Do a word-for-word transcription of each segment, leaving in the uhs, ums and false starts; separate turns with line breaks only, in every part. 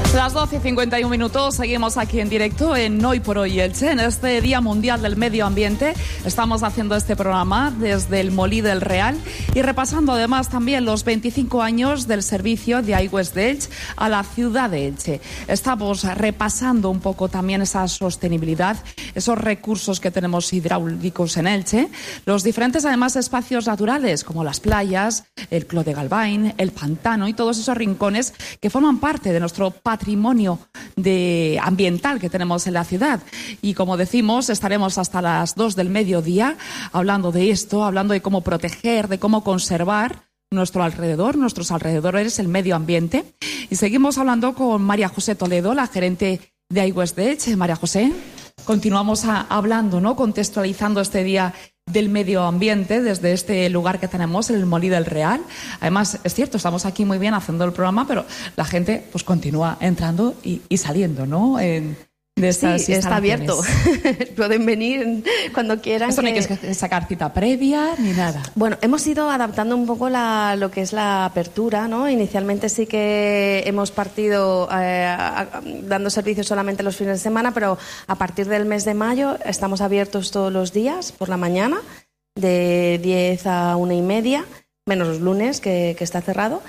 Las doce y cincuenta y un minutos, seguimos aquí en directo en Hoy por Hoy Elche, en este Día Mundial del Medio Ambiente. Estamos haciendo este programa desde el Molí del Real y repasando además también los veinticinco años del servicio de Aigües de Elche a la ciudad de Elche. Estamos repasando un poco también esa sostenibilidad, esos recursos que tenemos hidráulicos en Elche, los diferentes además espacios naturales como las playas, el Clos de Galvain, el pantano y todos esos rincones que forman parte de nuestro patrimonio patrimonio de ambiental que tenemos en la ciudad. Y como decimos, estaremos hasta las dos del mediodía hablando de esto, hablando de cómo proteger, de cómo conservar nuestro alrededor, nuestros alrededores, el medio ambiente. Y seguimos hablando con María José Toledo, la gerente de Aigües de Elche. María José, continuamos a, hablando, ¿no? Contextualizando este día del medio ambiente desde este lugar que tenemos, el Molí del Real. Además, es cierto, estamos aquí muy bien haciendo el programa, pero la gente pues continúa entrando y, y saliendo, ¿no? En, de estas
sí, está abierto. Pueden venir cuando quieran.
Esto
que...
no hay que sacar cita previa ni nada.
Bueno, hemos ido adaptando un poco la, lo que es la apertura, ¿no? Inicialmente sí que hemos partido eh, a, a, dando servicios solamente los fines de semana, pero a partir del mes de mayo estamos abiertos todos los días por la mañana, de diez a una y media, menos los lunes que, que está cerrado.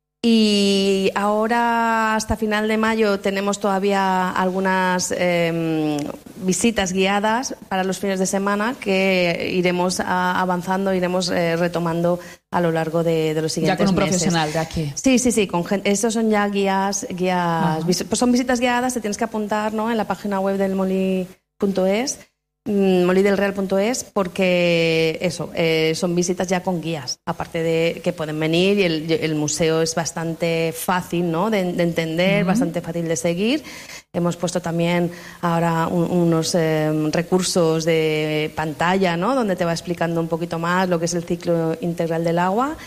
Y ahora, hasta final de mayo, tenemos todavía algunas eh, visitas guiadas para los fines de semana que iremos a, avanzando, iremos eh, retomando a lo largo de, de los siguientes meses.
Ya con un
meses.
profesional de aquí.
Sí, sí, sí. Con gente, esos son ya guías, guías vis, pues son visitas guiadas, te tienes que apuntar, ¿no? En la página web del molí punto es. molí del real punto es, porque eso, eh, son visitas ya con guías, aparte de que pueden venir y el, el museo es bastante fácil, ¿no? de, de entender, uh-huh. bastante fácil de seguir. Hemos puesto también ahora un, unos eh, recursos de pantalla, ¿no? Donde te va explicando un poquito más lo que es el ciclo integral del agua.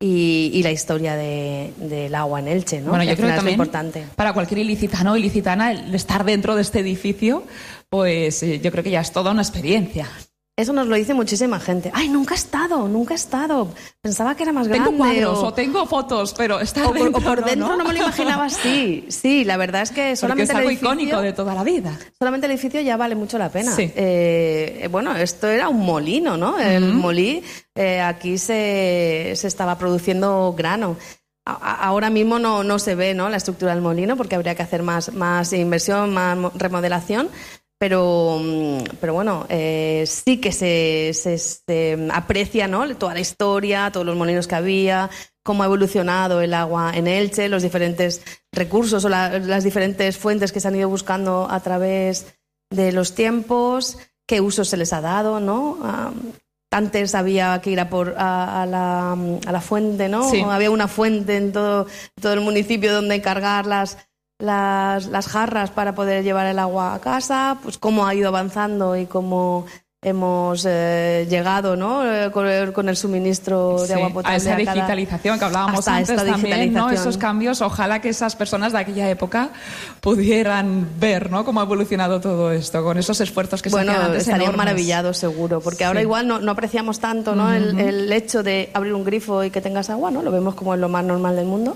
Y, y la historia de, del agua en Elche, ¿no?
Bueno,
que
yo creo que también
importante.
Para cualquier ilicitano o ilicitana el estar dentro de este edificio, pues eh, yo creo que ya es toda una experiencia.
Eso nos lo dice muchísima gente. ¡Ay, nunca he estado! ¡Nunca he estado! Pensaba que era más grande.
Tengo cuadros
o,
o tengo fotos, pero estar
o por,
dentro,
o por dentro
no,
no, no me lo imaginaba así. Sí, la verdad es que solamente
Porque es algo
el edificio,
icónico de toda la vida.
Solamente el edificio ya vale mucho la pena.
Sí.
Eh, bueno, esto era un molino, ¿no? El uh-huh. molí, eh, aquí se, se estaba produciendo grano. A, ahora mismo no, no se ve, ¿no? La estructura del molino porque habría que hacer más, más inversión, más remodelación. Pero, pero bueno, eh, sí que se, se, se aprecia, ¿no? Toda la historia, todos los molinos que había, cómo ha evolucionado el agua en Elche, los diferentes recursos o la, las diferentes fuentes que se han ido buscando a través de los tiempos, qué usos se les ha dado, ¿no? Um, Antes había que ir a, por, a, a, la, a la fuente, ¿no?
Sí.
Había una fuente en todo, todo el municipio donde cargar las... Las, las jarras para poder llevar el agua a casa, pues cómo ha ido avanzando y cómo hemos eh, llegado, ¿no? Eh, con, el, con el suministro
sí,
de agua potable.
A esa
a cada...
digitalización que hablábamos antes también, ¿no? Esos cambios, ojalá que esas personas de aquella época pudieran ver, ¿no? Cómo ha evolucionado todo esto, con esos esfuerzos que
bueno,
se hacían antes
estarían
enormes.
maravillados seguro, porque sí. ahora igual no, no apreciamos tanto, ¿no? Uh-huh. el, el hecho de abrir un grifo y que tengas agua, ¿no? Lo vemos como es lo más normal del mundo.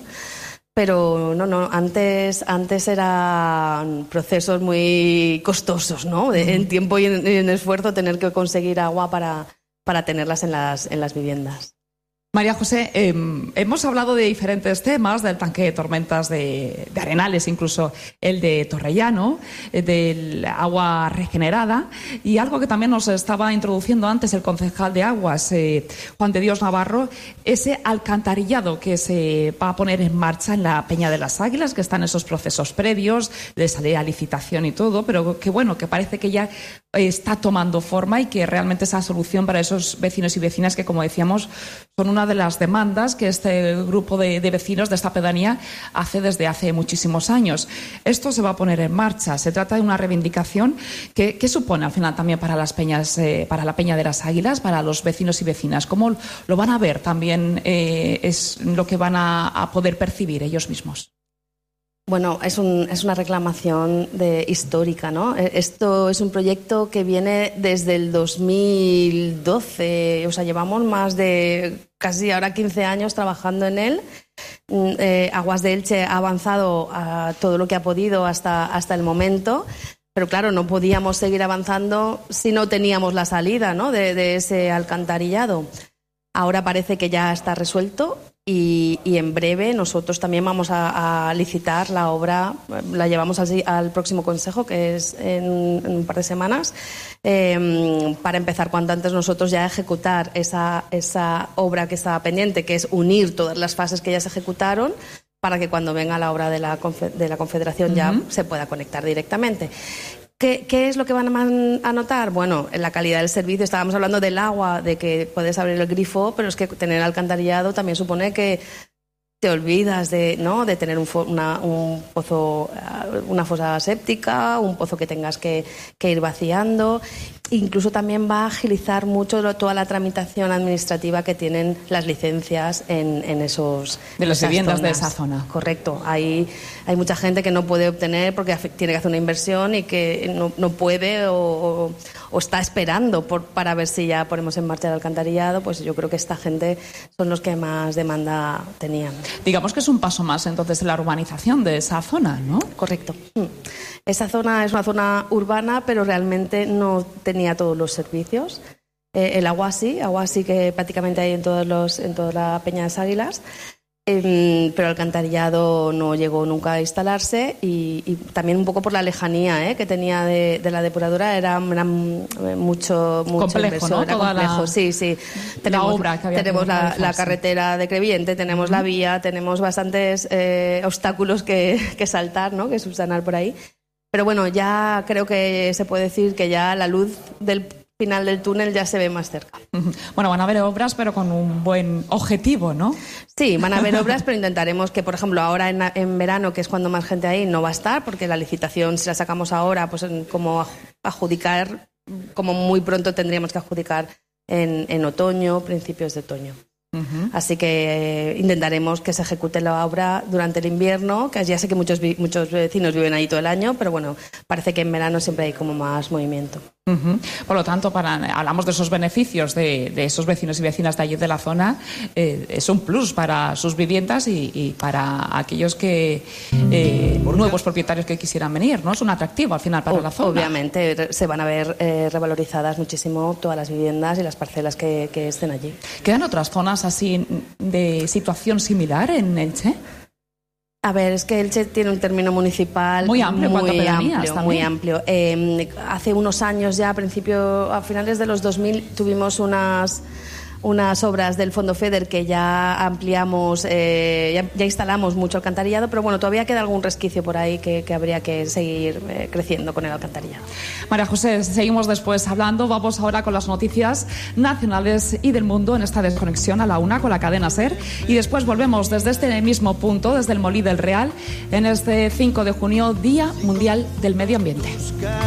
Pero no, no, antes, antes eran procesos muy costosos, ¿no? De, en tiempo y en, en esfuerzo tener que conseguir agua para, para tenerlas en las, en las viviendas.
María José, eh, hemos hablado de diferentes temas, del tanque de tormentas de, de Arenales, incluso el de Torrellano, eh, del agua regenerada, y algo que también nos estaba introduciendo antes el concejal de Aguas, eh, Juan de Dios Navarro, ese alcantarillado que se va a poner en marcha en la Peña de las Águilas, que están esos procesos previos de salir a licitación y todo, pero que bueno, que parece que ya está tomando forma y que realmente esa solución para esos vecinos y vecinas que, como decíamos, son una de las demandas que este grupo de, de vecinos de esta pedanía hace desde hace muchísimos años. Esto se va a poner en marcha. Se trata de una reivindicación que, que supone al final también para las peñas, eh, para la Peña de las Águilas, para los vecinos y vecinas. ¿Cómo lo van a ver también? Eh, es lo que van a, a poder percibir ellos mismos.
Bueno, es, un, es una reclamación de, histórica, ¿no? Esto es un proyecto que viene desde el dos mil doce, o sea, llevamos más de casi ahora quince años trabajando en él. Eh, Aguas de Elche ha avanzado a todo lo que ha podido hasta, hasta el momento, pero claro, no podíamos seguir avanzando si no teníamos la salida, ¿no?, de, de ese alcantarillado. Ahora parece que ya está resuelto y, y en breve nosotros también vamos a, a licitar la obra, la llevamos al, al próximo consejo, que es en, en un par de semanas, eh, para empezar cuanto antes nosotros ya a ejecutar esa, esa obra que estaba pendiente, que es unir todas las fases que ya se ejecutaron, para que cuando venga la obra de la, de la Confederación uh-huh. ya se pueda conectar directamente. ¿Qué, ¿Qué es lo que van a notar? Bueno, en la calidad del servicio. Estábamos hablando del agua, de que puedes abrir el grifo, pero es que tener alcantarillado también supone que te olvidas de, ¿no?, de tener un, una, un pozo, una fosa séptica, un pozo que tengas que, que ir vaciando. Incluso también va a agilizar mucho toda la tramitación administrativa que tienen las licencias en, en esos...
De las viviendas de esa zona.
Correcto. Hay, hay mucha gente que no puede obtener porque tiene que hacer una inversión y que no, no puede o, o, o está esperando por, para ver si ya ponemos en marcha el alcantarillado. Pues yo creo que esta gente son los que más demanda tenían.
Digamos que es un paso más entonces en la urbanización de esa zona, ¿no?
Correcto. Esa zona es una zona urbana, pero realmente no tenía todos los servicios. Eh, el agua sí, agua sí que prácticamente hay en todos los, en toda la Peña de las Águilas, eh, pero el alcantarillado no llegó nunca a instalarse y, y también un poco por la lejanía eh, que tenía de, de la depuradora, era, era mucho, mucho
complejo,
inversor,
¿no?
Era
Toda
complejo,
la,
sí, sí.
La
tenemos
obra que había
tenemos
que
la, la carretera de Creviente, tenemos uh-huh. la vía, tenemos bastantes eh, obstáculos que, que saltar, ¿no?, que subsanar por ahí. Pero bueno, ya creo que se puede decir que ya la luz del final del túnel ya se ve más cerca.
Bueno, van a haber obras, pero con un buen objetivo, ¿no?
Sí, van a haber obras, pero intentaremos que, por ejemplo, ahora en, en verano, que es cuando más gente hay, no va a estar, porque la licitación, si la sacamos ahora, pues en, como adjudicar, como muy pronto tendríamos que adjudicar en, en otoño, principios de otoño. Uh-huh. Así que eh, intentaremos que se ejecute la obra durante el invierno, que ya sé que muchos, vi- muchos vecinos viven ahí todo el año, pero bueno, parece que en verano siempre hay como más movimiento.
Uh-huh. Por lo tanto, para, hablamos de esos beneficios de, de esos vecinos y vecinas de allí de la zona, eh, es un plus para sus viviendas y, y para aquellos que eh, nuevos propietarios que quisieran venir, ¿no? Es un atractivo al final para o, la zona.
Obviamente se van a ver eh, revalorizadas muchísimo todas las viviendas y las parcelas que, que estén allí.
¿Quedan otras zonas así de situación similar en Elche?
A ver, es que Elche tiene un término municipal
muy amplio,
muy amplio, muy
también.
amplio. Eh, hace unos años ya, a principio, a finales de los dos mil, tuvimos unas unas obras del Fondo FEDER que ya ampliamos, eh, ya, ya instalamos mucho alcantarillado, pero bueno, todavía queda algún resquicio por ahí que, que habría que seguir eh, creciendo con el alcantarillado.
María José, seguimos después hablando. Vamos ahora con las noticias nacionales y del mundo en esta desconexión a la una con la cadena SER y después volvemos desde este mismo punto, desde el Molí del Real, en este cinco de junio, Día Mundial del Medio Ambiente.